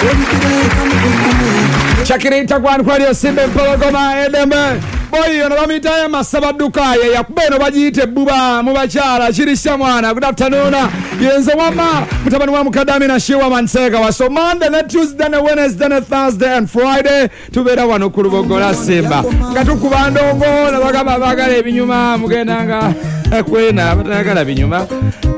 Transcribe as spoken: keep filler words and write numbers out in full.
Chakirita kwa kwa ya simbe mpologoma edembe boyo no bamitaya masabadukaye yakubeno bajiite buba mubachala chirisha mwana. Good afternoon yenze wama mutabani wa mukadami na shiwa mansega wa so Monday na Tuesday na Wednesday na Thursday and Friday tubera wano ku Lubogola Simba katukubandongo na bagaba bagala ebinyuma mugendanga kwena batagala binyuma